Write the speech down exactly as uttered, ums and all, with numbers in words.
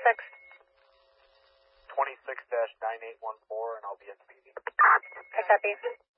twenty-six. twenty-six dash nine eight one four, and I'll be at the meeting. I copy.